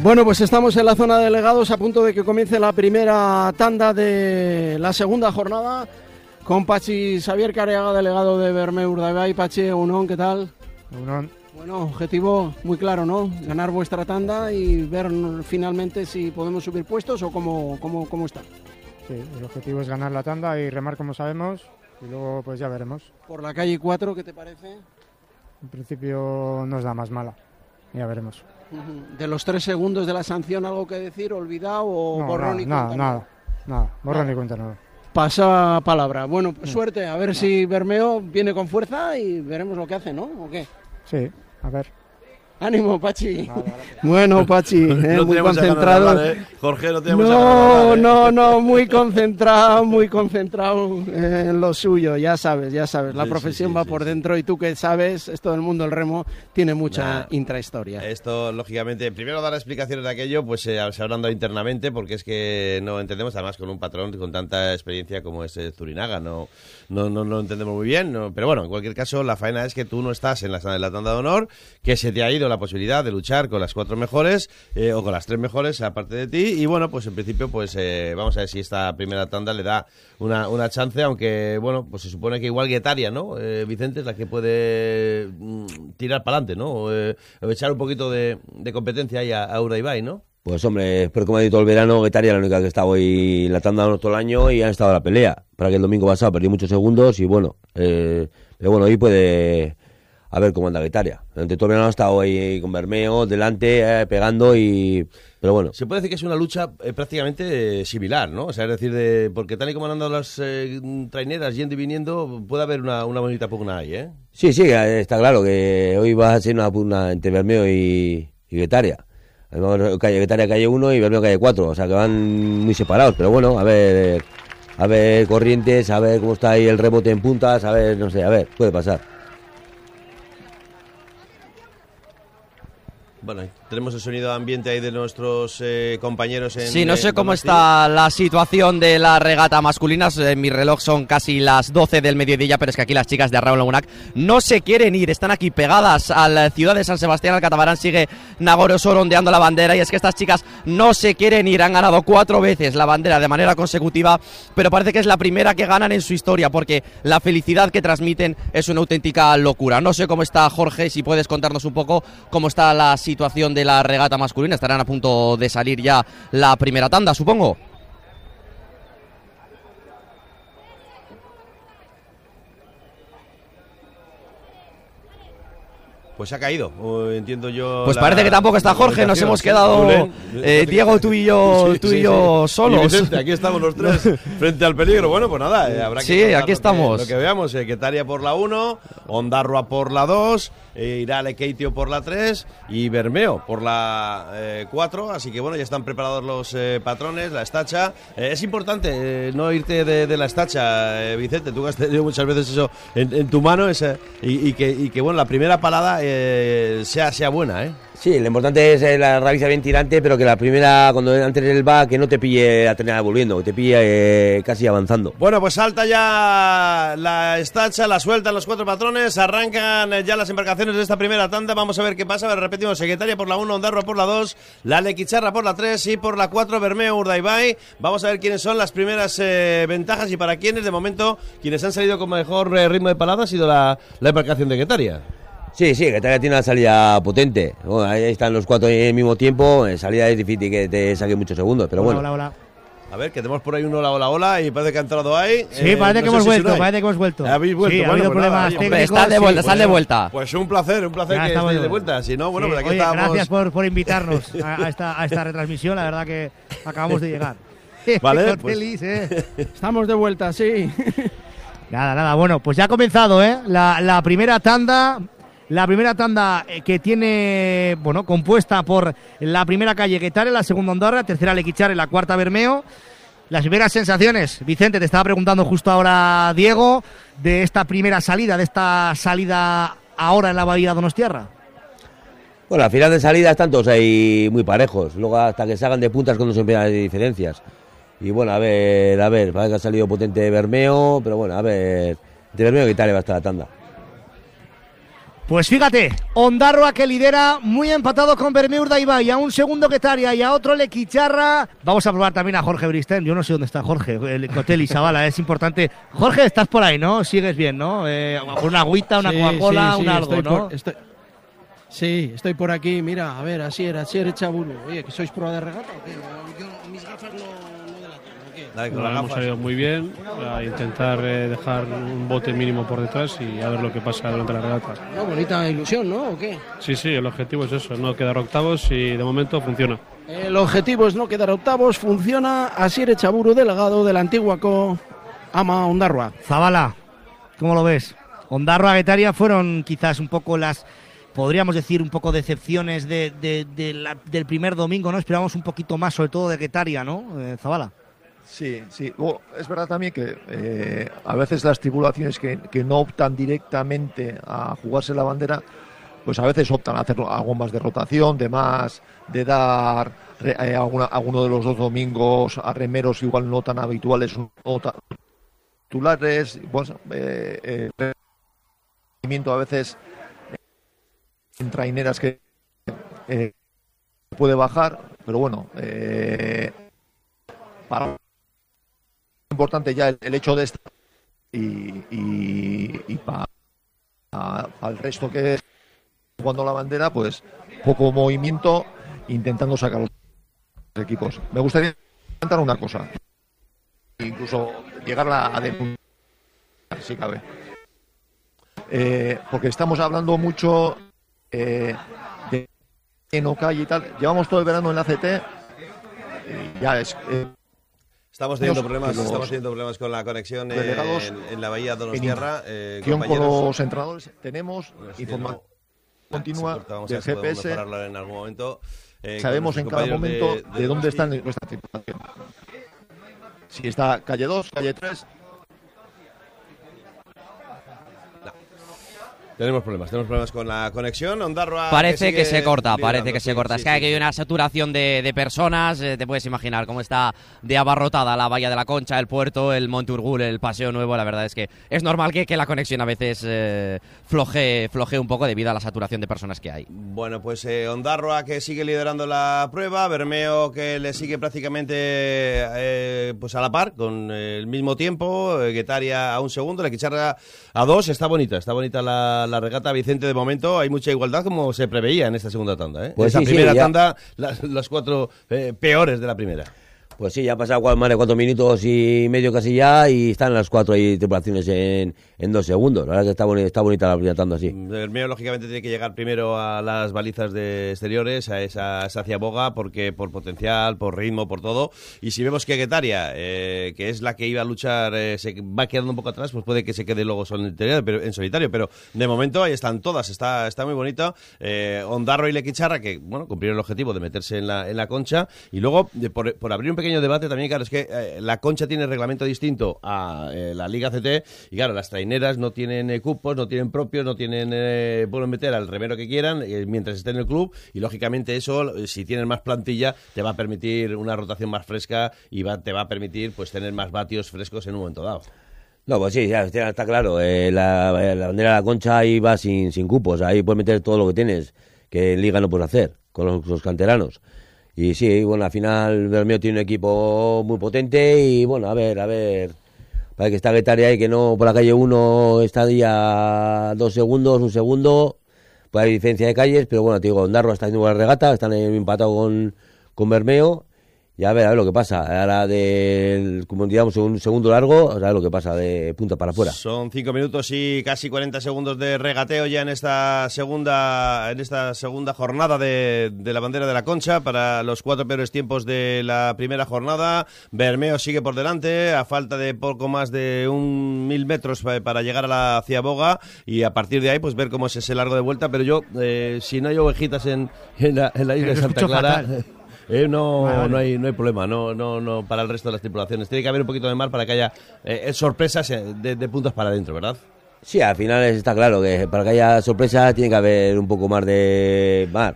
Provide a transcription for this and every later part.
Bueno, pues estamos en la zona de delegados a punto de que comience la primera tanda de la segunda jornada con Pachi Xavier Careaga, delegado de Bermeo Urdaibai. Pachi, Unón, ¿qué tal? Unón. Bueno, objetivo muy claro, ¿no? Ganar vuestra tanda y ver finalmente si podemos subir puestos o cómo está. Sí, el objetivo es ganar la tanda y remar como sabemos y luego pues ya veremos. Por la calle 4, ¿qué te parece? En principio nos da más mala, ya veremos. ¿De los 3 segundos de la sanción algo que decir, olvidado o no, borrón y cuenta? Nada, borrón y cuenta nada. Pasa palabra. Bueno, pues suerte, a ver si Bermeo viene con fuerza y veremos lo que hace, ¿no? ¿O qué? Sí, a ver. Ánimo, Pachi. Bueno, Pachi, muy concentrado. Hablar, Jorge, no tenemos hablar, No, muy concentrado en lo suyo, ya sabes. La profesión va por dentro y tú que sabes, esto del mundo del remo tiene mucha intrahistoria. Esto, lógicamente, primero dar explicaciones de aquello, pues se habrán dado internamente, porque es que no entendemos, además con un patrón con tanta experiencia como es Zurinaga, no lo entendemos muy bien, pero bueno, en cualquier caso, la faena es que tú no estás en la tanda de honor, que se te ha ido la posibilidad de luchar con las 4 mejores o con las 3 mejores aparte de ti, y bueno, pues en principio pues vamos a ver si esta primera tanda le da una chance, aunque bueno, pues se supone que igual Guetaria, ¿no? Vicente es la que puede tirar para adelante, ¿no? O echar un poquito de competencia ahí a Urdaibai, ¿no? Pues hombre, espero, como ha dicho todo el verano, Guetaria es la única que ha estado hoy en la tanda de honor todo el año y han estado en la pelea. Para que el domingo pasado perdió muchos segundos y bueno, pero bueno, hoy puede a ver cómo anda Guetaria. Durante todo el verano ha estado ahí con Bermeo, delante, pegando pero bueno. Se puede decir que es una lucha prácticamente similar, ¿no? O sea, es decir, porque tal y como han andado las traineras yendo y viniendo, puede haber una bonita pugna ahí, ¿eh? Sí, está claro que hoy va a ser una pugna entre Bermeo y Guetaria. Guetaria calle 1 y Bermeo calle 4, o sea que van muy separados, pero bueno, a ver corrientes, a ver cómo está ahí el rebote en puntas, a ver, no sé, puede pasar. Bueno, tenemos el sonido ambiente ahí de nuestros compañeros en... Sí, no sé cómo está la situación de la regata masculina. En mi reloj son casi las 12 del mediodía, pero es que aquí las chicas de Arraun Lagunac no se quieren ir, están aquí pegadas a la ciudad de San Sebastián. Al catamarán sigue Nagoro Soro ondeando la bandera, y es que estas chicas no se quieren ir. Han ganado 4 veces la bandera de manera consecutiva, pero parece que es la primera que ganan en su historia, porque la felicidad que transmiten es una auténtica locura. No sé cómo está Jorge, si puedes contarnos un poco cómo está la situación de la regata masculina. Estarán a punto de salir ya la primera tanda, supongo. Pues ha caído, entiendo yo. Pues parece que tampoco está Jorge, nos hemos quedado Diego, tú y yo solos. Y Vicente, aquí estamos los 3 frente al peligro. Bueno, pues nada, habrá que... Sí, aquí estamos. Lo que veamos, Guetaria por la 1, Ondarroa por la 2, Irale Keitio por la 3 y Bermeo por la 4. Así que bueno, ya están preparados los patrones, la estacha. Es importante no irte de la estacha, Vicente, tú has tenido muchas veces eso en tu mano, y que bueno, la primera palada sea buena, ¿eh? Sí, lo importante es la rabiza bien tirante, pero que la primera, cuando antes del va, que no te pille a tener volviendo, que te pille casi avanzando. Bueno, pues salta ya la estacha, la sueltan los 4 patrones, arrancan ya las embarcaciones de esta primera tanda. Vamos a ver qué pasa. A ver, repetimos, Guetaria por la 1, Ondarroa por la 2, la Lequicharra por la 3 y por la 4 Bermeo Urdaibai. Vamos a ver quiénes son las primeras ventajas y para quiénes, de momento, quienes han salido con mejor ritmo de palada ha sido la embarcación de Guetaria. Sí, Guetaria tiene una salida potente. Bueno, ahí están los 4 al mismo tiempo. En salida es difícil que te saque muchos segundos, pero bueno. Hola. A ver, que tenemos por ahí un hola, y parece que ha entrado ahí. Sí, parece que hemos vuelto, ¿Habéis vuelto? Sí, ha habido problemas técnicos. Están de vuelta. Pues un placer que estéis de vuelta. Si no, bueno, pues aquí estamos. Gracias por invitarnos a esta retransmisión, la verdad que acabamos de llegar. Vale, pues... feliz, Estamos de vuelta, sí. Nada, bueno, pues ya ha comenzado, la primera tanda. La primera tanda que tiene, compuesta por la primera calle Guetaria, la segunda Ondarroa, tercera Lequicharra y la cuarta Bermeo. Las primeras sensaciones, Vicente, te estaba preguntando justo ahora Diego, de esta primera salida, de esta salida ahora en la bahía Donostiarra. Bueno, al final de salida están todos ahí muy parejos, luego hasta que salgan de puntas cuando se empiezan las diferencias. Y bueno, a ver, parece que ha salido potente Bermeo, pero bueno, a ver, de Bermeo Guetaria va a estar la tanda. Pues fíjate, Ondarroa que lidera, muy empatado con Bermeo Urdaibai, a un segundo Guetaria y a otro Lequicharra. Vamos a probar también a Jorge Bristén. Yo no sé dónde está Jorge, el Cotel y Zabala, es importante. Jorge, estás por ahí, ¿no? Sigues bien, ¿no? Una agüita, una Coca-Cola, un algo, ¿no? Sí, estoy por aquí. Mira, a ver, Asier Echaburu. Oye, ¿que sois prueba de regata o qué? Mis gafas no delatan, ¿o qué? Hemos salido muy bien a intentar dejar un bote mínimo por detrás y a ver lo que pasa durante la regata. Una bonita ilusión, ¿no? ¿O qué? Sí, el objetivo es eso, no quedar octavos y de momento funciona. El objetivo es no quedar octavos, funciona. Asier Echaburu, delegado de la antigua AMA Ondarroa. Zabala, ¿cómo lo ves? Ondarroa, Guetaria fueron quizás un poco podríamos decir, un poco decepciones del primer domingo, ¿no? Esperábamos un poquito más, sobre todo de Guetaria, ¿no, Zabala? Sí. Bueno, es verdad también que a veces las tripulaciones que no optan directamente a jugarse la bandera, pues a veces optan a hacer algo más de rotación, de dar alguno de los dos domingos a remeros igual no tan habituales, titulares, pues, a veces en traineras que puede bajar, pero bueno, para importante ya el hecho de estar y para el resto que es jugando la bandera, pues poco movimiento intentando sacar los equipos. Me gustaría comentar una cosa, incluso llegar a denunciar, si cabe, porque estamos hablando mucho de en Ocalle y tal. Llevamos todo el verano en la CT y ya es Estamos teniendo problemas con la conexión en la bahía de Donostiarra. Con los entrenadores tenemos información continua del GPS. En algún momento. Sabemos en cada momento de dónde está nuestra tripulación. Si está calle 2, calle 3. Tenemos problemas con la conexión. Ondarroa parece que se corta. Sí, Es que hay una saturación de personas. Te puedes imaginar cómo está de abarrotada la Bahía de la Concha, el puerto, el Monte Urgul, el Paseo Nuevo. La verdad es que es normal que la conexión a veces flojee un poco debido a la saturación de personas que hay. Bueno, pues Ondarroa que sigue liderando la prueba, Bermeo que le sigue prácticamente pues a la par, con el mismo tiempo, Guetaria a un segundo, Lequicharra a 2. Está bonita la regata, Vicente. De momento hay mucha igualdad como se preveía en esta segunda tanda, ¿eh? Pues esa primera ya. tanda, las cuatro peores de la primera. Pues sí, ya ha pasado más de 4 minutos y medio casi ya, y están las 4 ahí tripulaciones en 2 segundos. La verdad que está bonita la primera tanda así. Bermeo lógicamente tiene que llegar primero a las balizas de exteriores, a esa ciaboga, porque por potencial, por ritmo, por todo. Y si vemos que Guetaria, que es la que iba a luchar, se va quedando un poco atrás, pues puede que se quede luego en solitario. Pero de momento ahí están todas, está muy bonita. Ondarroa y Lequicharra, que bueno, cumplieron el objetivo de meterse en la concha. Y luego, por abrir un pequeño debate también, claro, es que la concha tiene reglamento distinto a la Liga CT, y claro, las traineras no tienen cupos, no tienen propios, no tienen, pueden meter al remero que quieran mientras esté en el club, y lógicamente eso, si tienen más plantilla, te va a permitir una rotación más fresca y te va a permitir pues tener más vatios frescos en un momento dado. No, pues sí, ya está claro. La bandera de la Concha ahí va sin cupos, ahí puedes meter todo lo que tienes, que en Liga no puedes hacer, con los canteranos. Y sí, bueno, al final Bermeo tiene un equipo muy potente y bueno, a ver, para que está Guetaria y que no por la calle 1 está ahí a 2 segundos, 1 segundo, pues hay diferencia de calles, pero bueno, te digo, Ondarroa está haciendo buena regata, están empatados con Bermeo. Y a ver lo que pasa. Ahora, como digamos, un segundo largo, a ver lo que pasa de punta para afuera. Son 5 minutos y casi 40 segundos de regateo ya en esta segunda jornada de la bandera de la Concha, para los 4 peores tiempos de la primera jornada. Bermeo sigue por delante, a falta de poco más de 1.000 metros para llegar a la ciaboga, y a partir de ahí pues ver cómo es ese largo de vuelta. Pero yo, si no hay ovejitas en la isla de Santa Clara... No hay problema, no para el resto de las tripulaciones. Tiene que haber un poquito de mar para que haya sorpresas de puntos para adentro, ¿verdad? Sí, al final está claro que para que haya sorpresas tiene que haber un poco más de mar.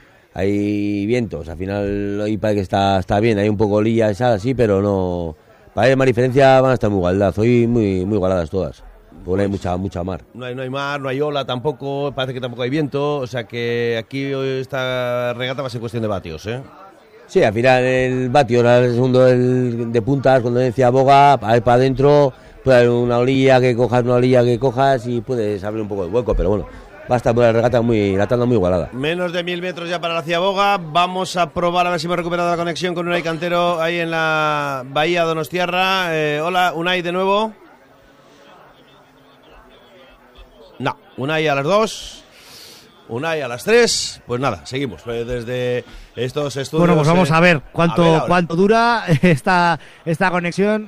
Hay vientos, al final hoy parece que está bien, hay un poco lilla, así, pero no. Para haber más diferencia van a estar muy igualdad, hoy muy igualadas todas. porque no hay mucha mar. No hay mar, no hay ola tampoco, parece que tampoco hay viento, o sea que aquí hoy esta regata va a ser cuestión de vatios, ¿eh? Sí, al final el vatio, el segundo de puntas, cuando decía boga, para ir para adentro, puede haber una orilla que cojas y puedes abrir un poco de hueco, pero bueno, va a estar la regata la tanda muy igualada. Menos de 1000 metros ya para la ciaboga. Vamos a probar a ver si hemos recuperado la conexión con Unai Cantero ahí en la bahía Donostiarra. Hola, Unai de nuevo. No, Unai a las 2. Unai a las 3, pues nada, seguimos desde estos estudios. Bueno, pues vamos a ver cuánto dura esta conexión.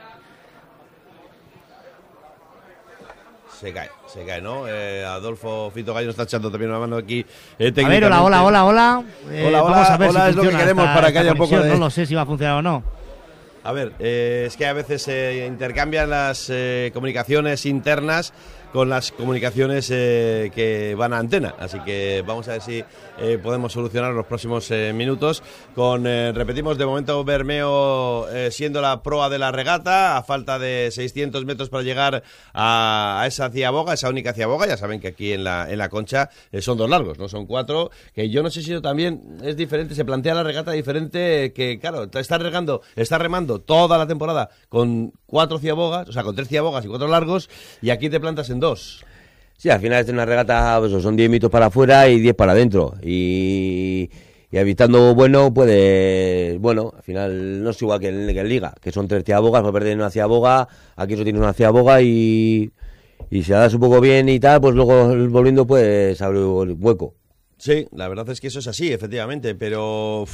Se cae, ¿no? Adolfo Fito Gallo nos está echando también una mano aquí. A ver, hola. Vamos a ver si es lo que queremos para que haya un poco de... No lo sé si va a funcionar o no. A ver, es que a veces se intercambian las comunicaciones internas con las comunicaciones que van a antena, así que vamos a ver si podemos solucionar los próximos minutos repetimos, de momento Bermeo siendo la proa de la regata, a falta de 600 metros para llegar a esa ciaboga, esa única ciaboga. Ya saben que aquí en la Concha son 2 largos, no son 4, que yo no sé si también es diferente, se plantea la regata diferente, que claro, está remando toda la temporada con 4 ciabogas, o sea, con 3 ciabogas y 4 largos, y aquí te plantas en 2. Sí, al final es una regata, pues, son 10 minutos para afuera y 10 para adentro. Y evitando al final no es igual que en Liga, que son 3 ciabogas, para perder una ciaboga, aquí solo tienes una ciaboga y si la das un poco bien y tal, pues luego volviendo pues abre el hueco. Sí, la verdad es que eso es así, efectivamente, pero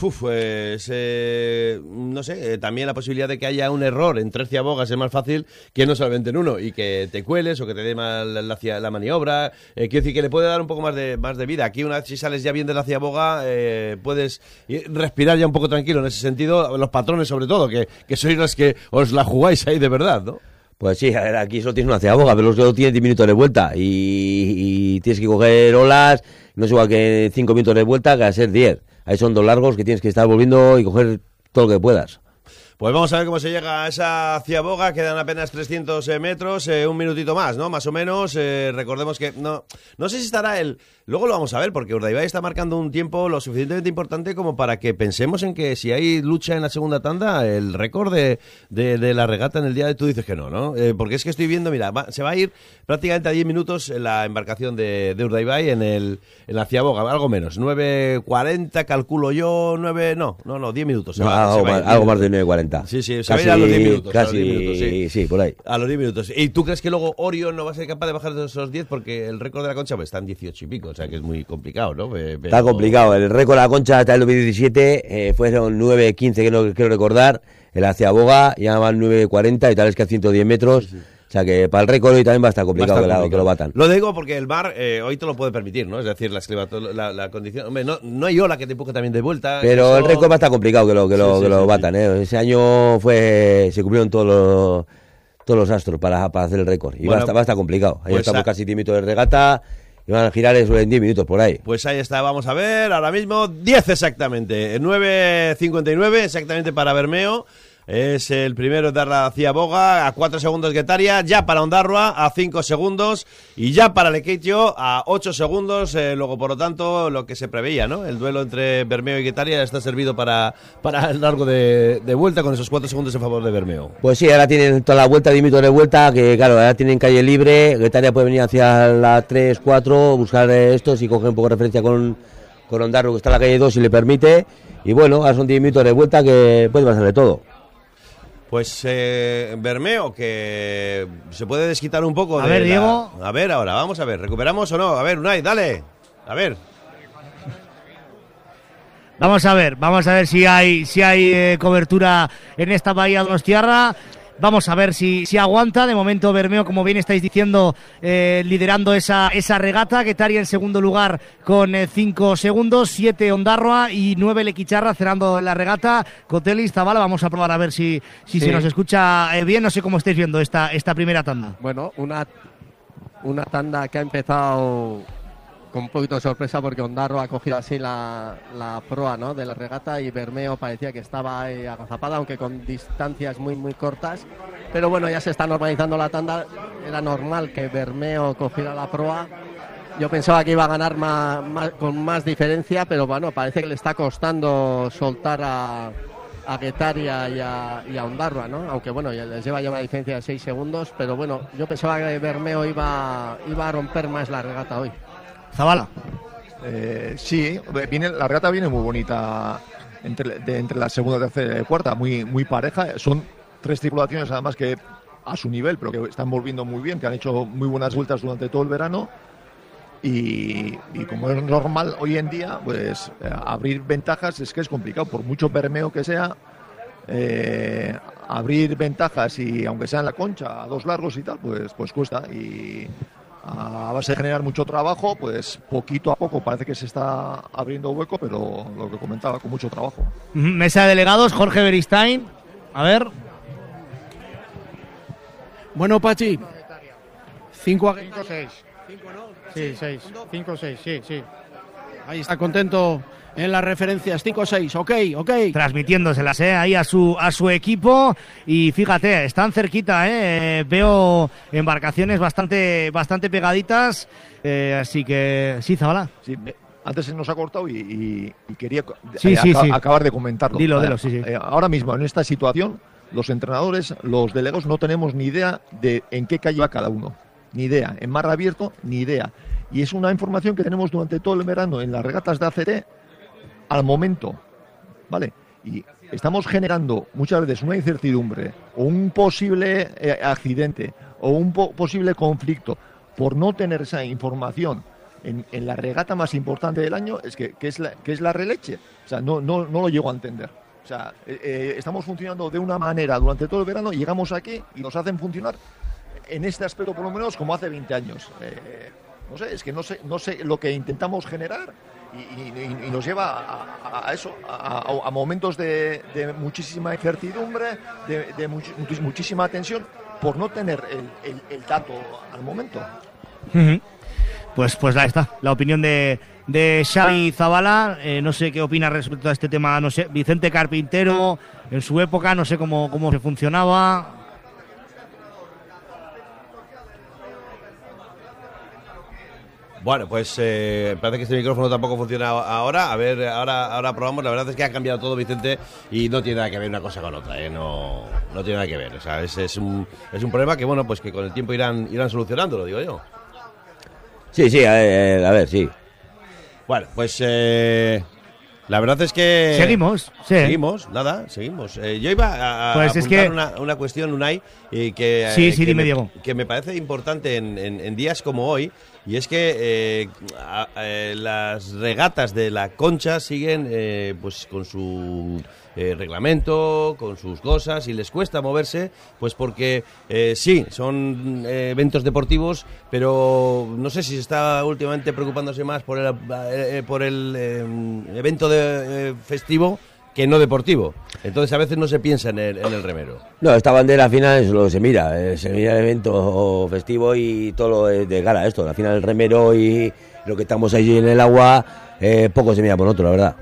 no sé, también la posibilidad de que haya un error en 3 ciabogas es más fácil que no solamente en uno, y que te cueles o que te dé mal la maniobra. Quiero decir que le puede dar un poco más de vida. Aquí, una vez si sales ya bien de la ciaboga, puedes respirar ya un poco tranquilo en ese sentido, los patrones sobre todo, que sois los que os la jugáis ahí de verdad, ¿no? Pues sí, a ver, aquí solo tienes una ciaboga, pero solo tienes 10 minutos de vuelta y tienes que coger olas, no es igual que 5 minutos de vuelta que a ser 10. Ahí son 2 largos que tienes que estar volviendo y coger todo lo que puedas. Pues vamos a ver cómo se llega a esa ciaboga, quedan apenas 300 metros, un minutito más, ¿no? Más o menos, recordemos que no sé si estará luego lo vamos a ver, porque Urdaibai está marcando un tiempo lo suficientemente importante como para que pensemos en que si hay lucha en la segunda tanda, el récord de la regata en el día de tú dices que no, porque es que estoy viendo, mira, se va a ir prácticamente a 10 minutos la embarcación de Urdaibai en la ciaboga, algo menos, 9:40 calculo yo, 10 minutos. Algo más de 9:40. Sí, se va a ir a los 10 minutos. Casi, sí, por ahí. A los 10 minutos. ¿Y tú crees que luego Orion no va a ser capaz de bajar de esos 10? Porque el récord de la Concha pues está en 18 y pico, o sea que es muy complicado, ¿no? Está complicado. El récord de la Concha está en el 2017, fueron 9:15, quiero recordar. En la ciaboga ya van 9:40 y tal vez que a 110 metros. Sí. O sea que para el récord hoy también va a estar complicado, que lo batan. Lo digo porque el mar hoy te lo puede permitir, ¿no? Es decir, la condición... Hombre, no hay ola que te empuje también de vuelta. Pero el récord va a estar complicado que lo batan, ¿eh? Ese año se cumplieron todos los astros para hacer el récord. Y bueno, va a estar complicado. Ahí pues estamos casi 10 minutos de regata y van a girar eso en 10 minutos por ahí. Pues ahí está, vamos a ver, ahora mismo 10 exactamente. 9:59 exactamente para Bermeo. Es el primero en dar la ciaboga, a 4 segundos Guetaria, ya para Ondarroa a 5 segundos y ya para Lekeitio a 8 segundos. Luego, por lo tanto, lo que se preveía, ¿no? El duelo entre Bermeo y Guetaria está servido para el largo de vuelta con esos 4 segundos en favor de Bermeo. Pues sí, ahora tienen toda la vuelta, 10 minutos de vuelta, que claro, ahora tienen calle libre. Guetaria puede venir hacia la 3-4, buscar estos y coger un poco de referencia con Ondarroa, que está en la calle 2 si le permite. Y bueno, ahora son 10 minutos de vuelta que puede pasarle todo. Pues Bermeo, que se puede desquitar un poco. A ver, Diego. A ver ahora, vamos a ver, ¿recuperamos o no? A ver, Unai, dale. A ver. Vamos a ver si hay cobertura en esta bahía Donostiarra. Vamos a ver si aguanta. De momento Bermeo, como bien estáis diciendo, liderando esa regata. Guetaria en segundo lugar con 5 segundos, 7 Ondarroa y 9 Lequicharra cerrando la regata. Cotelis, Zabala, vamos a probar a ver si se nos escucha bien. No sé cómo estáis viendo esta primera tanda. Bueno, una tanda que ha empezado con un poquito de sorpresa porque Ondarro ha cogido así la proa, ¿no?, de la regata, y Bermeo parecía que estaba ahí agazapada, aunque con distancias muy muy cortas. Pero bueno, ya se está normalizando la tanda. Era normal que Bermeo cogiera la proa. Yo pensaba que iba a ganar con más diferencia, pero bueno, parece que le está costando soltar a Guetaria y a Ondarroa, ¿no? Aunque bueno, les lleva ya una diferencia de 6 segundos, pero bueno, yo pensaba que Bermeo iba a romper más la regata hoy. Zabala. Sí, la regata viene muy bonita entre la segunda, tercera y cuarta, muy, muy pareja. Son 3 tripulaciones además que a su nivel, pero que están volviendo muy bien, que han hecho muy buenas vueltas durante todo el verano. Y como es normal hoy en día, pues abrir ventajas es que es complicado, por mucho Bermeo que sea, abrir ventajas, y aunque sea en la concha, a 2 largos y tal, pues cuesta. Y a base de generar mucho trabajo, pues poquito a poco parece que se está abriendo hueco, pero lo que comentaba, con mucho trabajo. Mesa de delegados, Jorge Beristain. A ver. Bueno, Pachi. 5-6. 5, ¿no? Sí, 6. 5-6, sí. Ahí está contento en las referencias. 5-6, ok. Transmitiéndoselas ahí a su equipo. Y fíjate, están cerquita, veo embarcaciones bastante pegaditas. Así que sí, Zabala. Sí, antes se nos ha cortado y quería sí. acabar de comentarlo. Dilo, sí. Ahora mismo, en esta situación, los entrenadores, los delegados, no tenemos ni idea de en qué calle va cada uno. Ni idea. En mar abierto, ni idea. Y es una información que tenemos durante todo el verano en las regatas de ACT al momento, ¿vale? Y estamos generando muchas veces una incertidumbre o un posible accidente o un posible conflicto por no tener esa información en la regata más importante del año, que es la releche. O sea, no lo llego a entender. O sea, estamos funcionando de una manera durante todo el verano, llegamos aquí y nos hacen funcionar en este aspecto por lo menos como hace 20 años. No sé, es que no sé lo que intentamos generar y nos lleva a eso, a momentos de muchísima incertidumbre, de muchísima tensión por no tener el dato al momento. Pues ahí está, la opinión de Xavi Zabala. No sé qué opina respecto a este tema, no sé, Vicente Carpintero, en su época, no sé cómo se funcionaba. Bueno, pues parece que este micrófono tampoco funciona ahora. A ver, ahora probamos. La verdad es que ha cambiado todo, Vicente, y no tiene nada que ver una cosa con otra, no tiene nada que ver. O sea, es un problema que, bueno, pues que con el tiempo irán solucionando, lo digo yo. Sí, a ver, sí. Bueno, pues la verdad es que... Seguimos. Yo iba a pues apuntar una cuestión, Unai, que dime, Diego. Que me parece importante en días como hoy, y es que las regatas de la Concha siguen pues con su reglamento, con sus cosas, y les cuesta moverse, pues porque sí, son eventos deportivos, pero no sé si se está últimamente preocupándose más por el evento festivo que no deportivo. Entonces a veces no se piensa en el remero. No, esta bandera al final es lo que se mira el evento festivo y todo lo de cara a esto. Al final el remero y lo que estamos allí en el agua, poco se mira por otro, la verdad.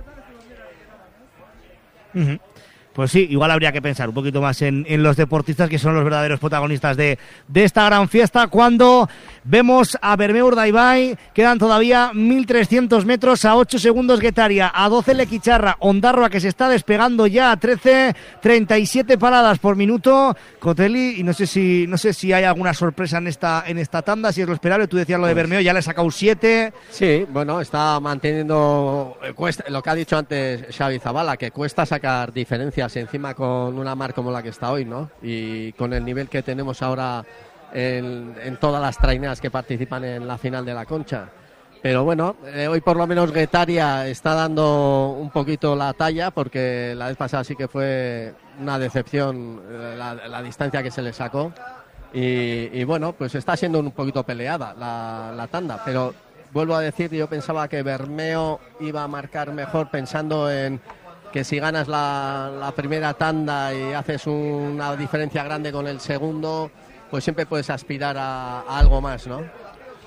Pues sí, igual habría que pensar un poquito más en los deportistas, que son los verdaderos protagonistas de esta gran fiesta. Cuando vemos a Bermeo Urdaibai, quedan todavía 1.300 metros, a 8 segundos Guetaria, a 12 Lequicharra, Ondarroa, que se está despegando ya a 13, 37 paradas por minuto, Cotelli, y no sé si hay alguna sorpresa en esta tanda, si es lo esperable. Tú decías lo de Bermeo, ya le ha sacado 7. Sí, bueno, está manteniendo, lo que ha dicho antes Xavi Zabala, que cuesta sacar diferencias encima con una mar como la que está hoy, ¿no? Y con el nivel que tenemos ahora en todas las traineras que participan en la final de la Concha. Pero bueno, hoy por lo menos Guetaria está dando un poquito la talla, porque la vez pasada sí que fue una decepción la distancia que se le sacó. Y bueno, pues está siendo un poquito peleada la tanda, pero vuelvo a decir, yo pensaba que Bermeo iba a marcar mejor, pensando en que si ganas la primera tanda y haces una diferencia grande con el segundo, pues siempre puedes aspirar a algo más, ¿no?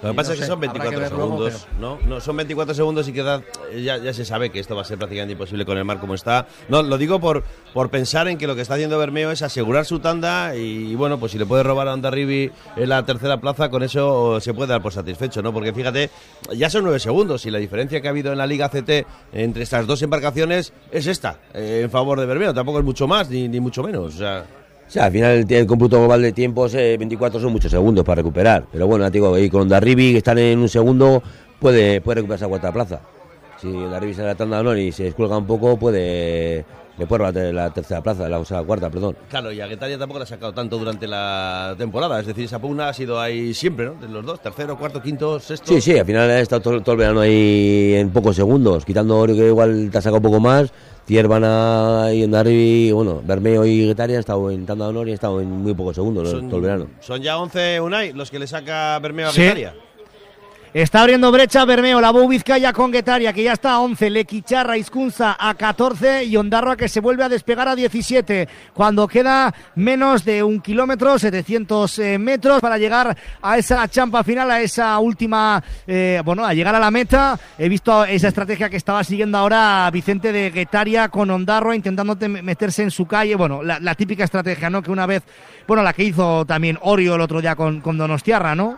Lo que pasa es que son 24 segundos, ¿no? No, son 24 segundos y queda, ya se sabe que esto va a ser prácticamente imposible con el mar como está. No, lo digo por pensar en que lo que está haciendo Bermeo es asegurar su tanda y bueno, pues si le puede robar a Hondarribia en la tercera plaza, con eso se puede dar por satisfecho, ¿no? Porque fíjate, ya son 9 segundos y la diferencia que ha habido en la Liga CT entre estas dos embarcaciones es esta, en favor de Bermeo. Tampoco es mucho más ni mucho menos, o sea... Sí, al final el cómputo global de tiempos, 24 son muchos segundos para recuperar. Pero bueno, digo, y con Hondarribia, que están en un segundo, puede recuperarse a cuarta plaza. Si Hondarribia sale a la tanda de honor y se descuelga un poco, le puede robar la tercera plaza, la cuarta, perdón. Claro, y a Guetaria tampoco la ha sacado tanto durante la temporada. Es decir, esa pugna ha sido ahí siempre, ¿no? De los dos, tercero, cuarto, quinto, sexto. Sí, al final ha estado todo el verano ahí en pocos segundos, quitando Orio, que igual te ha sacado un poco más. Tiervana y Hondarribia, bueno, Bermeo y Guetaria han estado en tanda de honor y han estado en muy pocos segundos todo el verano. Son ya 11, Unai, los que le saca Bermeo a Guetaria. Está abriendo brecha Bermeo, la Bou Vizcaya con Guetaria, que ya está a 11, Lequicharra, Izkunza a 14 y Ondarroa, que se vuelve a despegar a 17, cuando queda menos de 1 kilómetro, 700 metros para llegar a esa champa final, a esa última, a llegar a la meta. He visto esa estrategia que estaba siguiendo ahora Vicente de Guetaria con Ondarroa, intentando meterse en su calle, la típica estrategia, ¿no? Que una vez, la que hizo también Orio el otro día con Donostiarra, ¿no?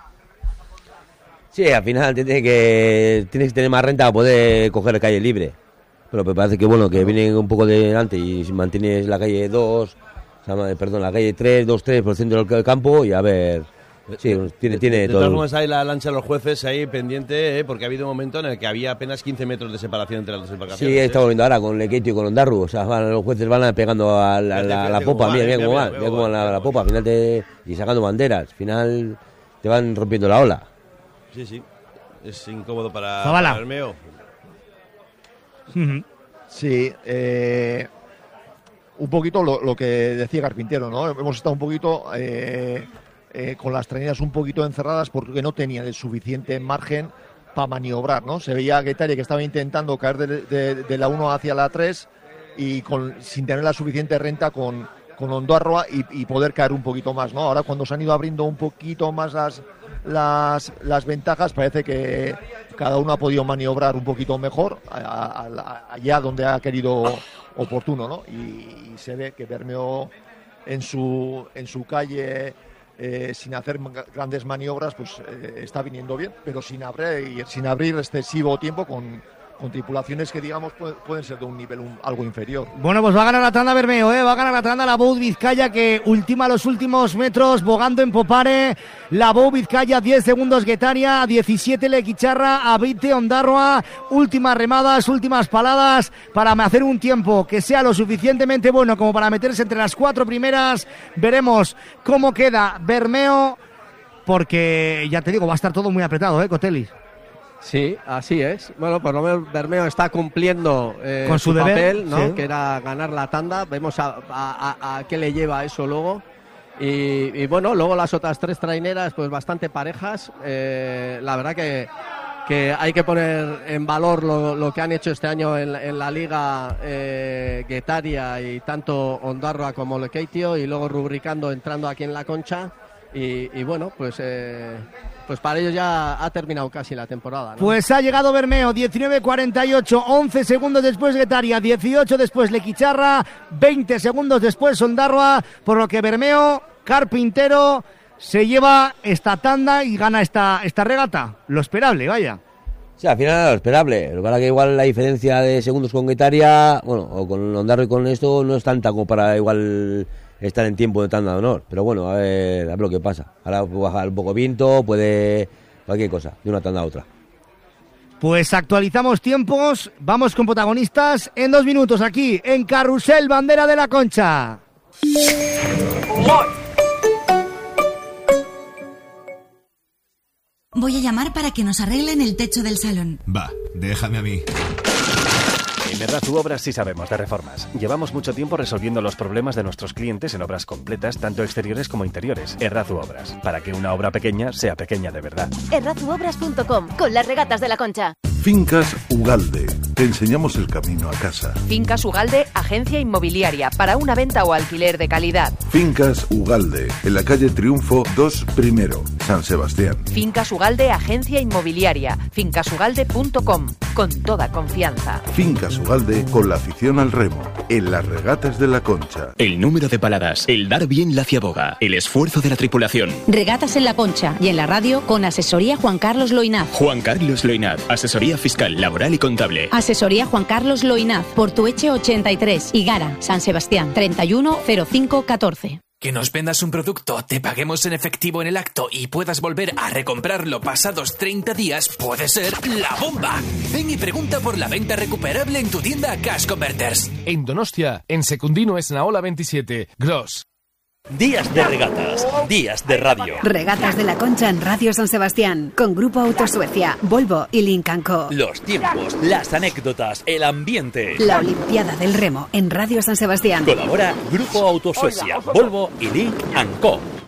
Sí, al final tienes que tener más renta para poder coger calle libre. Pero me parece que que vienen un poco de delante y si mantienes la calle 2, la calle 3, 2-3 por el centro del campo y a ver... Sí, tiene de todo. todas formas hay la lancha de los jueces ahí pendiente, porque ha habido un momento en el que había apenas 15 metros de separación entre las dos embarcaciones. Sí, está volviendo ahora con Lequeitio y con Ondarru. O sea, los jueces van pegando a la popa. Mira cómo van la popa. Al final y sacando banderas. Al final te van rompiendo la ola. Sí. Es incómodo para Bermeo. Sí, un poquito lo que decía Carpintero, ¿no? Hemos estado un poquito con las traineras un poquito encerradas porque no tenían el suficiente margen para maniobrar, ¿no? Se veía a Guetaria que estaba intentando caer de la 1 hacia la 3 y sin tener la suficiente renta con Ondarroa y poder caer un poquito más, ¿no? Ahora cuando se han ido abriendo un poquito más las ventajas, parece que cada uno ha podido maniobrar un poquito mejor allá donde ha querido oportuno, ¿no? Y se ve que Bermeo en su calle, sin hacer grandes maniobras, pues está viniendo bien, pero sin abrir excesivo tiempo con tripulaciones que digamos pueden ser de un nivel algo inferior. Bueno, pues va a ganar la tanda Bermeo, va a ganar la tanda la Bou Vizcaya, que ultima los últimos metros bogando en Popare. La Bou Vizcaya, 10 segundos Guetaria, 17 Lequicharra, a 20 Ondarroa. Últimas remadas, últimas paladas para hacer un tiempo que sea lo suficientemente bueno como para meterse entre las 4 primeras. Veremos cómo queda Bermeo, porque ya te digo, va a estar todo muy apretado, Cotelis. Sí, así es. Bueno, por lo menos Bermeo está cumpliendo con su deber, papel, ¿no? Sí. Que era ganar la tanda. Vemos a qué le lleva eso luego. Y bueno, luego las otras 3 traineras, pues bastante parejas. La verdad que hay que poner en valor lo que han hecho este año en la Liga Guetaria y tanto Ondarroa como Lequeitio, y luego rubricando, entrando aquí en la Concha. Y bueno, pues para ellos ya ha terminado casi la temporada, ¿no? Pues ha llegado Bermeo, 19:48, 11 segundos después Guetaria, 18 después Lequicharra, 20 segundos después Ondarroa, por lo que Bermeo, Carpintero, se lleva esta tanda y gana esta regata. Lo esperable, vaya. Sí, al final era lo esperable. Lo que pasa que igual la diferencia de segundos con Guetaria, o con Ondarroa y con esto, no es tanta como para igual estar en tiempo de tanda de honor, pero bueno, a ver lo que pasa. Ahora puede bajar un poco viento, puede cualquier cosa, de una tanda a otra. Pues actualizamos tiempos, vamos con protagonistas en 2 minutos aquí en Carrusel Bandera de la Concha. Voy a llamar para que nos arreglen el techo del salón. Va, déjame a mí. En Errazu Obras sí sabemos de reformas. Llevamos mucho tiempo resolviendo los problemas de nuestros clientes en obras completas, tanto exteriores como interiores. Errazu Obras, para que una obra pequeña sea pequeña de verdad. Errazuobras.com, con las regatas de la Concha. Fincas Ugalde. Te enseñamos el camino a casa. Fincas Ugalde, agencia inmobiliaria para una venta o alquiler de calidad. Fincas Ugalde, en la calle Triunfo 2 Primero, San Sebastián. Fincas Ugalde, agencia inmobiliaria. fincasugalde.com, con toda confianza. Fincas Ugalde, con la afición al remo, en las regatas de la Concha. El número de paladas, el dar bien la ciaboga, el esfuerzo de la tripulación. Regatas en la Concha y en la radio con asesoría Juan Carlos Loinaz. Juan Carlos Loinaz, asesoría fiscal, laboral y contable. Asesoría Juan Carlos Loinaz, Portueche 83, Higara, San Sebastián, 310514. Que nos vendas un producto, te paguemos en efectivo en el acto y puedas volver a recomprarlo pasados 30 días puede ser la bomba. Ven y pregunta por la venta recuperable en tu tienda Cash Converters. En Donostia, en Secundino Esnaola 27, Gross. Días de regatas, días de radio. Regatas de la Concha en Radio San Sebastián, con Grupo Auto Suecia, Volvo y Lynk & Co. Los tiempos, las anécdotas, el ambiente. La Olimpiada del Remo en Radio San Sebastián. Colabora Grupo Auto Suecia, Volvo y Lynk & Co.